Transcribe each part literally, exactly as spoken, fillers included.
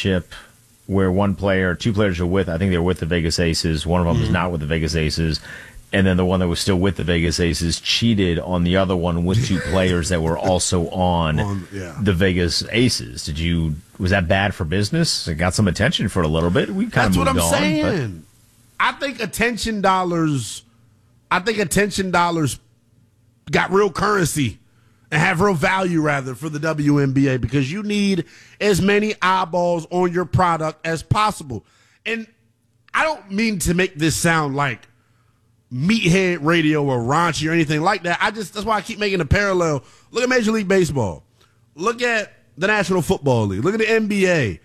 relationship where one player, two players are with, I think they were with the Vegas Aces. One of them mm-hmm. is not with the Vegas Aces. And then the one that was still with the Vegas Aces cheated on the other one with two players that were also on, on yeah. the Vegas Aces. Did you, was that bad for business? It got some attention for a little bit. We kind That's of moved what I'm on, saying. But I think attention dollars, I think attention dollars got real currency and have real value, rather, for the W N B A because you need as many eyeballs on your product as possible. And I don't mean to make this sound like meathead radio or raunchy or anything like that. I just, that's why I keep making a parallel. Look at Major League Baseball. Look at the National Football League. Look at the N B A.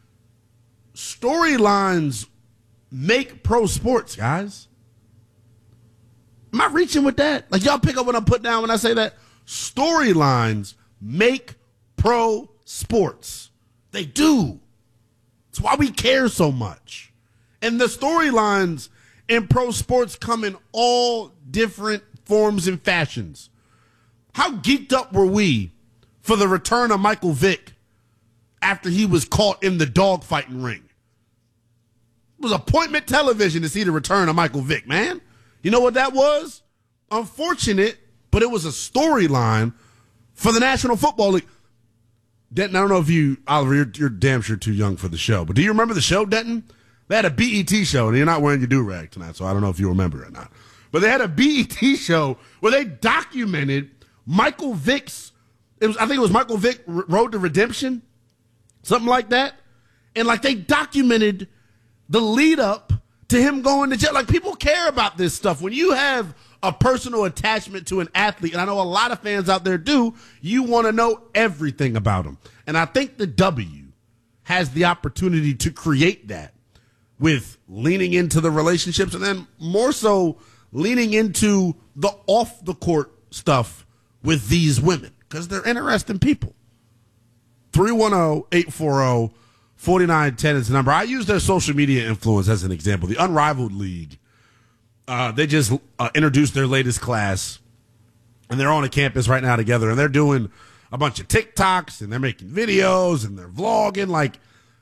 Storylines make pro sports, guys. Am I reaching with that? Like, y'all pick up what I'm putting down when I say that? Storylines make pro sports. They do. That's why we care so much. And the storylines in pro sports come in all different forms and fashions. How geeked up were we for the return of Michael Vick after he was caught in the dogfighting ring? It was appointment television to see the return of Michael Vick, man. You know what that was? Unfortunate, but it was a storyline for the National Football League. Denton, I don't know if you, Oliver, you're, you're damn sure too young for the show, but do you remember the show, Denton? They had a B E T show, and you're not wearing your do-rag tonight, so I don't know if you remember it or not. But they had a B E T show where they documented Michael Vick's, it was, I think it was Michael Vick Road to Redemption, something like that. And, like, they documented the lead-up to him going to jail. Like, people care about this stuff. When you have a personal attachment to an athlete, and I know a lot of fans out there do, you want to know everything about him. And I think the W has the opportunity to create that with leaning into the relationships and then more so leaning into the off-the-court stuff with these women because they're interesting people. three one zero, eight four zero, four nine one zero is the number. I use their social media influence as an example. The Unrivaled League, uh, they just uh, introduced their latest class, and they're on a campus right now together, and they're doing a bunch of TikToks, and they're making videos, and they're vlogging. Like,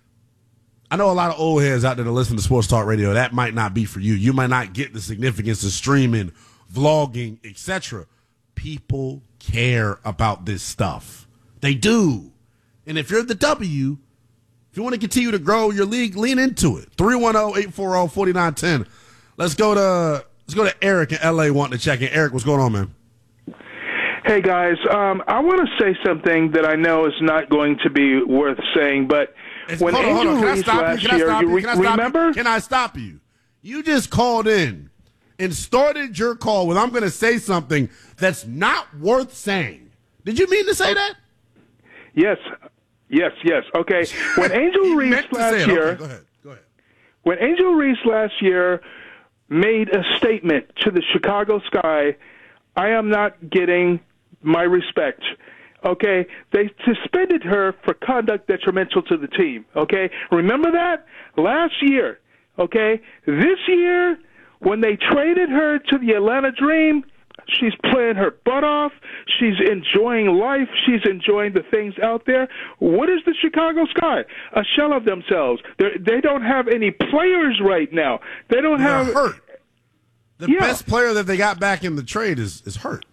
I know a lot of old heads out there that listen to sports talk radio. That might not be for you. You might not get the significance of streaming, vlogging, et cetera. People care about this stuff. They do. And if you're the W, if you want to continue to grow your league, lean into it. three one zero, eight four zero, four nine one zero. Let's go to let's go to Eric in L A wanting to check in. Eric, what's going on, man? Hey, guys. Um, I want to say something that I know is not going to be worth saying, but It's, when hold on, hold on. Angel Can I Reese stop you? last Can I year, stop you you? re- Can I stop remember? you? Can I stop you? You just called in and started your call with, I'm going to say something that's not worth saying. Did you mean to say that? Yes. Yes, yes. Okay. When Angel Reese meant to last say it. year, Okay, go ahead. Go ahead. when Angel Reese last year made a statement to the Chicago Sky, I am not getting my respect. Okay, they suspended her for conduct detrimental to the team. Okay, remember that last year. Okay, this year when they traded her to the Atlanta Dream, she's playing her butt off. She's enjoying life. She's enjoying the things out there. What is the Chicago Sky? A shell of themselves. They're, they don't have any players right now. They don't They're have hurt. The yeah. best player that they got back in the trade is is hurt.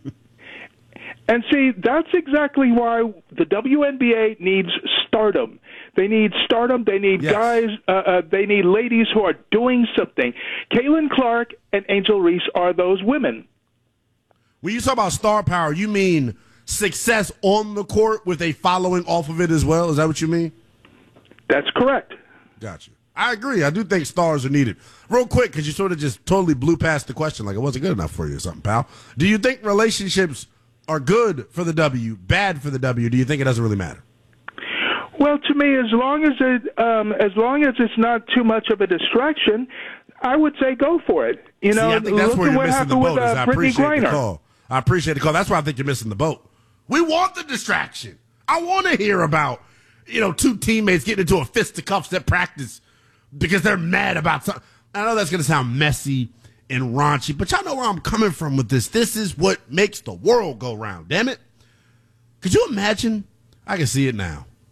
And see, that's exactly why the W N B A needs stardom. They need stardom. They need yes. guys. Uh, uh, they need ladies who are doing something. Caitlin Clark and Angel Reese are those women. When you talk about star power, you mean success on the court with a following off of it as well? Is that what you mean? That's correct. Gotcha. I agree. I do think stars are needed. Real quick, because you sort of just totally blew past the question like it wasn't good enough for you or something, pal. Do you think relationships are good for the W, bad for the W? Do you think it doesn't really matter? Well, to me, as long as it, um, as long as it's not too much of a distraction, I would say go for it. You know, See, I think that's look where at you're what missing the happened boat. with Is uh, I Brittany appreciate the Griner. call. I appreciate the call. That's why I think you're missing the boat. We want the distraction. I want to hear about, you know, two teammates getting into a fisticuffs at practice because they're mad about something. I know that's going to sound messy and raunchy, but y'all know where I'm coming from with this. This is what makes the world go round, damn it. Could you imagine? I can see it now.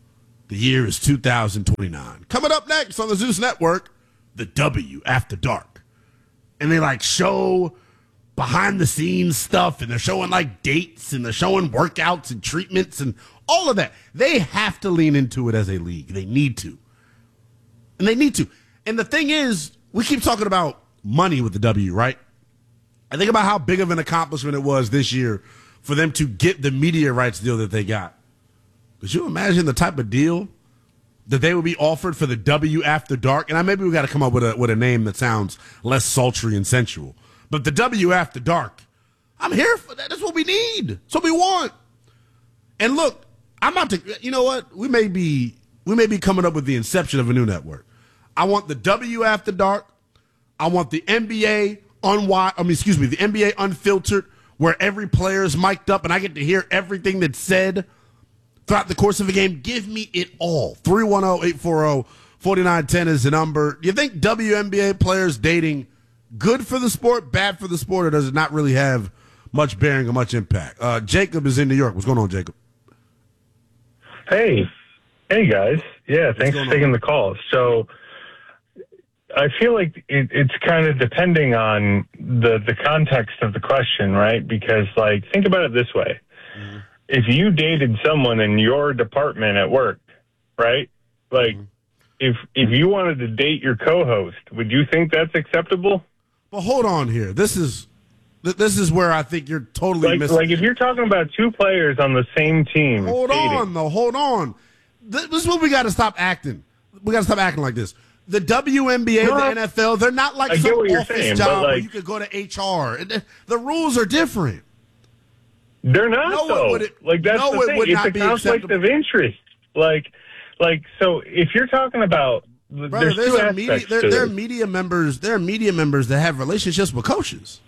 The year is two thousand twenty-nine. Coming up next on the Zeus Network, the W After Dark. And they like show behind the scenes stuff, and they're showing like dates, and they're showing workouts and treatments and all of that. They have to lean into it as a league. They need to. And they need to. And the thing is, we keep talking about money with the W, right? I think about how big of an accomplishment it was this year for them to get the media rights deal that they got. Could you imagine the type of deal that they would be offered for the W After Dark? And I maybe we got to come up with a with a name that sounds less sultry and sensual. But the W After Dark, I'm here for that. That's what we need. That's what we want. And look, I'm about to. You know what? We may be we may be coming up with the inception of a new network. I want the W After Dark. I want the N B A unwi- I mean, excuse me, the N B A Unfiltered, where every player is mic'd up and I get to hear everything that's said throughout the course of a game. Give me it all. three one zero, eight four zero, four nine one zero is the number. Do you think W N B A players dating good for the sport, bad for the sport, or does it not really have much bearing or much impact? Uh, Jacob is in New York. What's going on, Jacob? Hey. Hey, guys. Yeah, What's thanks for taking on? the call. So I feel like it, it's kind of depending on the, the context of the question, right? Because, like, think about it this way. Mm-hmm. If you dated someone in your department at work, right? Like, mm-hmm. if if you wanted to date your co-host, would you think that's acceptable? Well, hold on here. This is this is where I think you're totally like, missing. Like, if you're talking about two players on the same team. Hold dating. on, though. Hold on. This, this is what we got to stop acting. We got to stop acting like this. The W N B A, no, the N F L, they're not like I some office saying, job like, where you could go to H R. The rules are different. They're not, no, though. It, like, that's no, the it thing. would It's not a be conflict acceptable. of interest. Like, like, so if you're talking about, Brother, there's, there's two a aspects media, there, to there are this. media members. There are media members that have relationships with coaches.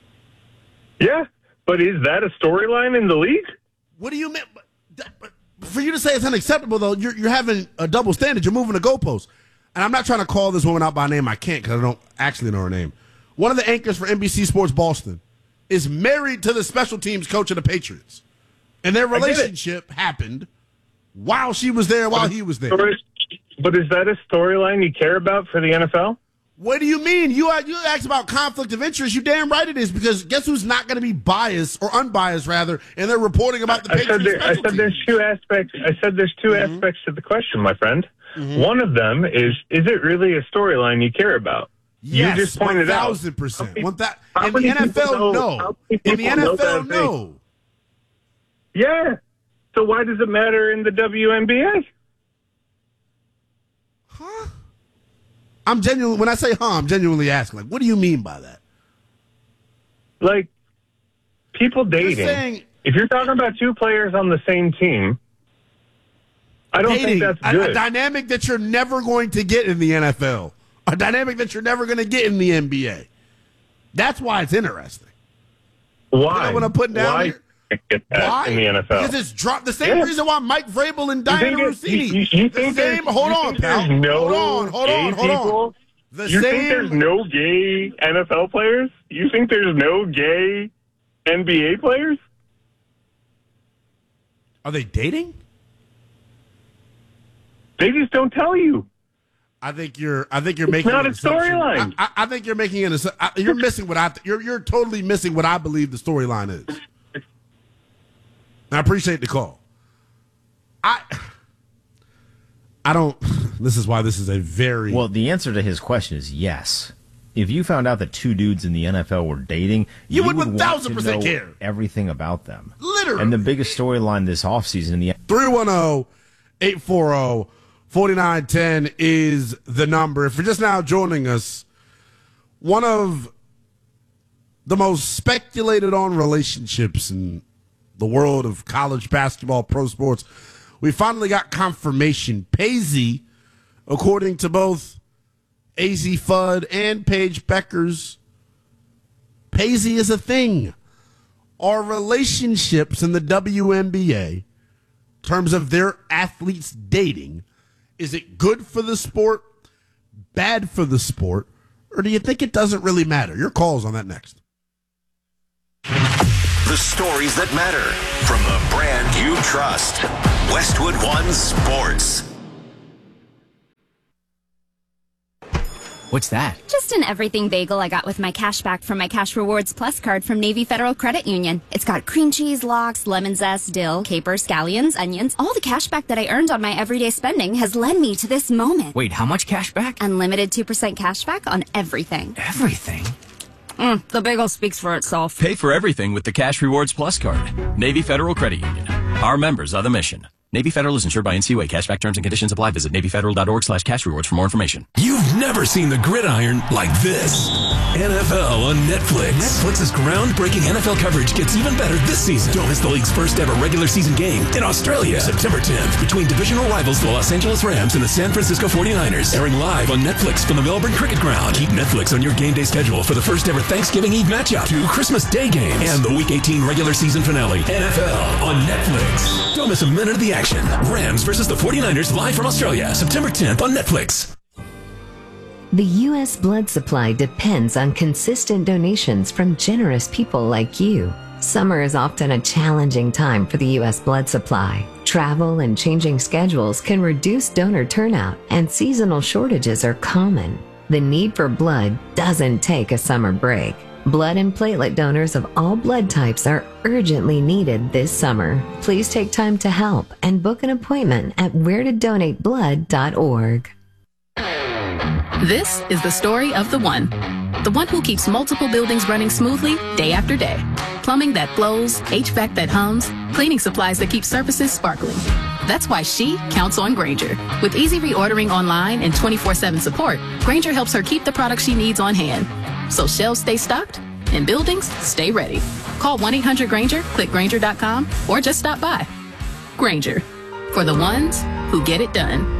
Yeah, but is that a storyline in the league? What do you mean? But, that, but for you to say it's unacceptable, though, you're you're having a double standard. You're moving the goalposts. And I'm not trying to call this woman out by name. I can't because I don't actually know her name. One of the anchors for N B C Sports Boston is married to the special teams coach of the Patriots. And their relationship happened while she was there, while he was there. But is that a storyline you care about for the N F L? What do you mean? You you asked about conflict of interest. You damn right it is, because guess who's not going to be biased, or unbiased rather, and they're reporting about the I Patriots said, there, I special said there's teams. two aspects. I said there's two mm-hmm. aspects to the question, my friend. Mm-hmm. One of them is, is it really a storyline you care about? Yes, you just pointed one out. one thousand percent. One th- How in the many N F L, people know- no. how many In the people know N F L, that no. Yeah. So why does it matter in the W N B A? Huh? I'm genuinely, when I say huh, I'm genuinely asking, like, what do you mean by that? Like, people dating. You're saying, if you're talking about two players on the same team, I don't dating, think that's a, good. a dynamic that you're never going to get in the N F L. A dynamic that you're never going to get in the N B A. That's why it's interesting. Why? You know what I'm putting down why here? Get that Why? in the N F L? Because it's dropped. The same Yeah. reason why Mike Vrabel and You Diana think it- Rossini. you- you the think same. there's- Hold you on, think pal. there's no hold on. Hold gay on. Hold people? on. The you same. think there's no gay N F L players? You think there's no gay N B A players? Are they dating? They just don't tell you. I think you're. I think you're It's making not an a assumption. storyline. I, I, I think you're making an. assu- I, you're missing what I. Th- you're you're totally missing what I believe the storyline is. And I appreciate the call. I. I don't. This is why this is a very Well, the answer to his question is yes. If you found out that two dudes in the N F L were dating, You would want one thousand to percent know care. everything about them. Literally. And the biggest storyline this offseason in the three one zero, eight four zero, four nine one zero is the number. If you're just now joining us, one of the most speculated on relationships in the world of college basketball, pro sports, we finally got confirmation. Paisley, according to both A Z Fudd and Paige Beckers, Paisley is a thing. Are relationships in the W N B A, in terms of their athletes dating, is it good for the sport, bad for the sport, or do you think it doesn't really matter? Your calls on that next. The stories that matter from the brand you trust. Westwood One Sports. What's that? Just an everything bagel I got with my cash back from my Cash Rewards Plus card from Navy Federal Credit Union. It's got cream cheese, lox, lemon zest, dill, capers, scallions, onions. All the cash back that I earned on my everyday spending has led me to this moment. Wait, how much cash back? Unlimited two percent cash back on everything. Everything? Mm, the bagel speaks for itself. Pay for everything with the Cash Rewards Plus card. Navy Federal Credit Union. Our members are the mission. Navy Federal is insured by N C U A. Cashback terms and conditions apply. Visit NavyFederal.org slash cash rewards for more information. You've never seen the gridiron like this. N F L on Netflix. Netflix's groundbreaking N F L coverage gets even better this season. Don't miss the league's first ever regular season game in Australia, September tenth, between divisional rivals the Los Angeles Rams and the San Francisco forty-niners. Airing live on Netflix from the Melbourne Cricket Ground. Keep Netflix on your game day schedule for the first ever Thanksgiving Eve matchup, two Christmas Day games, and the Week eighteen regular season finale. N F L on Netflix. Don't miss a minute of the action. Rams versus the forty-niners live from Australia, September tenth on Netflix. The U S blood supply depends on consistent donations from generous people like you. Summer is often a challenging time for the U S blood supply. Travel and changing schedules can reduce donor turnout, and seasonal shortages are common. The need for blood doesn't take a summer break. Blood and platelet donors of all blood types are urgently needed this summer. Please take time to help and book an appointment at where to donate blood dot org. This is the story of the one. The one who keeps multiple buildings running smoothly day after day. Plumbing that flows, H V A C that hums, cleaning supplies that keep surfaces sparkling. That's why she counts on Grainger. With easy reordering online and twenty-four seven support, Grainger helps her keep the products she needs on hand. So shelves stay stocked and buildings stay ready. Call one eight hundred Grainger, click Grainger dot com, or just stop by. Grainger, for the ones who get it done.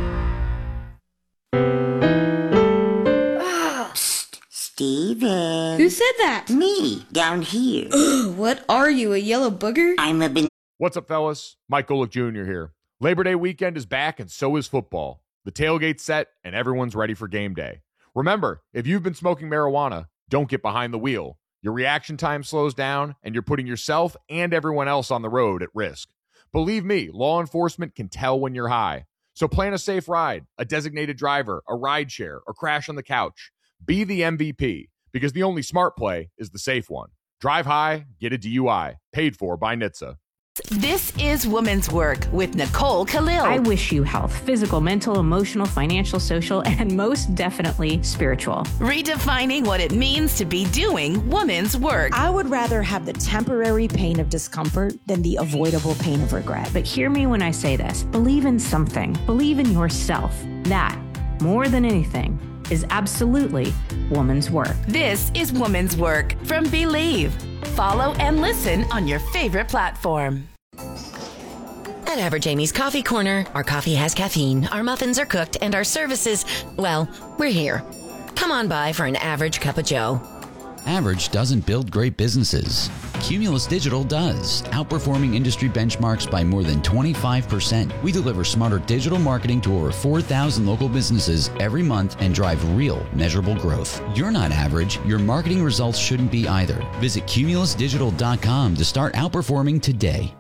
Psst, Steven. Who said that? Me, down here. Ugh, what are you, a yellow booger? I'm a bin- What's up, fellas? Mike Golick Junior here. Labor Day weekend is back, and so is football. The tailgate's set, and everyone's ready for game day. Remember, if you've been smoking marijuana, don't get behind the wheel. Your reaction time slows down, and you're putting yourself and everyone else on the road at risk. Believe me, law enforcement can tell when you're high. So plan a safe ride, a designated driver, a ride share, or crash on the couch. Be the M V P, because the only smart play is the safe one. Drive high, get a D U I. Paid for by N H T S A. This is Women's Work with Nicole Khalil. I wish you health, physical, mental, emotional, financial, social, and most definitely spiritual. Redefining what it means to be doing women's work. I would rather have the temporary pain of discomfort than the avoidable pain of regret. But hear me when I say this. Believe in something. Believe in yourself. That, more than anything, is absolutely woman's work. This is Woman's Work from Believe. Follow and listen on your favorite platform. At Average Amy's Coffee Corner, our coffee has caffeine, our muffins are cooked, and our services, well, we're here. Come on by for an average cup of joe. Average doesn't build great businesses. Cumulus Digital does, outperforming industry benchmarks by more than twenty-five percent. We deliver smarter digital marketing to over four thousand local businesses every month and drive real, measurable growth. You're not average. Your marketing results shouldn't be either. Visit Cumulus Digital dot com to start outperforming today.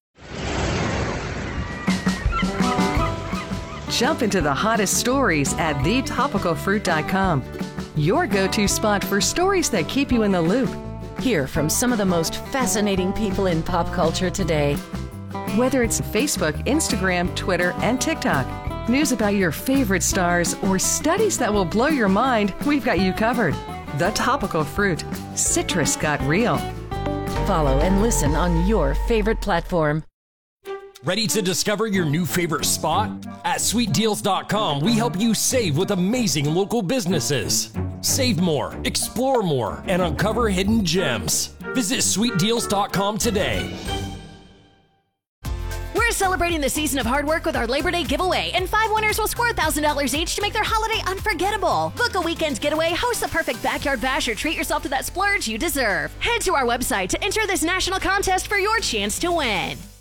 Jump into the hottest stories at the topical fruit dot com. Your go-to spot for stories that keep you in the loop. Hear from some of the most fascinating people in pop culture today. Whether it's Facebook, Instagram, Twitter, and TikTok, news about your favorite stars, or studies that will blow your mind, we've got you covered. The Topical Fruit. Citrus got real. Follow and listen on your favorite platform. Ready to discover your new favorite spot? At sweet deals dot com, we help you save with amazing local businesses. Save more, explore more, and uncover hidden gems. Visit sweet deals dot com today. We're celebrating the season of hard work with our Labor Day giveaway, and five winners will score one thousand dollars each to make their holiday unforgettable. Book a weekend getaway, host the perfect backyard bash, or treat yourself to that splurge you deserve. Head to our website to enter this national contest for your chance to win.